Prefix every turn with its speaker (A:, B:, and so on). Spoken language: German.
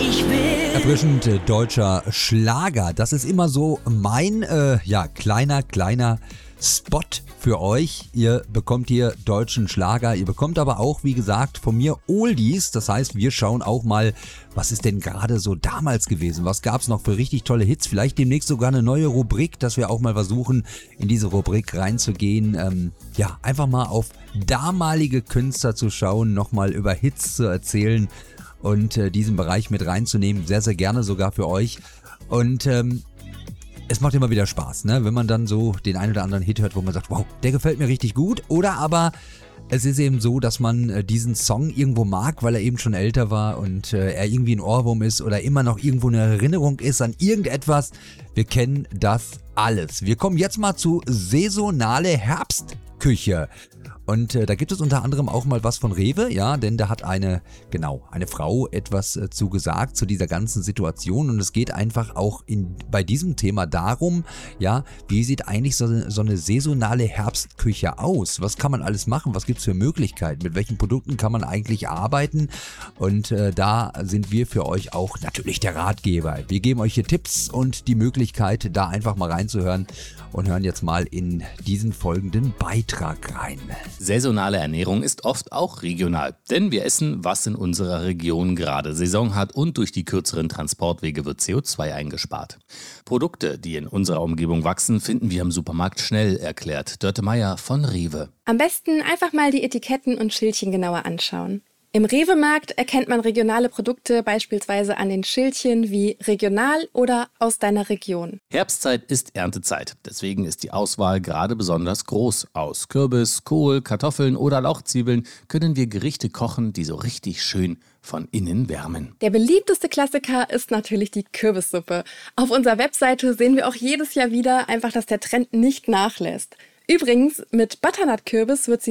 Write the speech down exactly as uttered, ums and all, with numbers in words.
A: Ich will.
B: Erfrischend äh, deutscher Schlager. Das ist immer so mein, äh, ja, kleiner, kleiner Spot für euch. Ihr bekommt hier deutschen Schlager. Ihr bekommt aber auch, wie gesagt, von mir Oldies. Das heißt, wir schauen auch mal, was ist denn gerade so damals gewesen? Was gab es noch für richtig tolle Hits? Vielleicht demnächst sogar eine neue Rubrik, dass wir auch mal versuchen, in diese Rubrik reinzugehen. Ähm, ja, einfach mal auf damalige Künstler zu schauen, nochmal über Hits zu erzählen und äh, diesen Bereich mit reinzunehmen. Sehr, sehr gerne sogar für euch. Und ähm, es macht immer wieder Spaß, ne? Wenn man dann so den einen oder anderen Hit hört, wo man sagt, wow, der gefällt mir richtig gut. Oder aber es ist eben so, dass man äh, diesen Song irgendwo mag, weil er eben schon älter war und äh, er irgendwie ein Ohrwurm ist oder immer noch irgendwo eine Erinnerung ist an irgendetwas. Wir kennen das alles. Wir kommen jetzt mal zu saisonale Herbstküche. Und äh, da gibt es unter anderem auch mal was von Rewe, ja, denn da hat eine, genau, eine Frau etwas äh, zu gesagt zu dieser ganzen Situation und es geht einfach auch in, bei diesem Thema darum, ja, wie sieht eigentlich so, so eine saisonale Herbstküche aus? Was kann man alles machen? Was gibt es für Möglichkeiten? Mit welchen Produkten kann man eigentlich arbeiten? Und äh, da sind wir für euch auch natürlich der Ratgeber. Wir geben euch hier Tipps und die Möglichkeit, da einfach mal reinzuhören und hören jetzt mal in diesen folgenden Beitrag rein.
C: Saisonale Ernährung ist oft auch regional, denn wir essen, was in unserer Region gerade Saison hat und durch die kürzeren Transportwege wird C O zwei eingespart. Produkte, die in unserer Umgebung wachsen, finden wir im Supermarkt schnell, erklärt Dörte Meier von Rewe.
D: Am besten einfach mal die Etiketten und Schildchen genauer anschauen. Im Rewe-Markt erkennt man regionale Produkte beispielsweise an den Schildchen wie regional oder aus deiner Region.
C: Herbstzeit ist Erntezeit, deswegen ist die Auswahl gerade besonders groß. Aus Kürbis, Kohl, Kartoffeln oder Lauchzwiebeln können wir Gerichte kochen, die so richtig schön von innen wärmen.
D: Der beliebteste Klassiker ist natürlich die Kürbissuppe. Auf unserer Webseite sehen wir auch jedes Jahr wieder einfach, dass der Trend nicht nachlässt. Übrigens, mit Butternut-Kürbis wird sie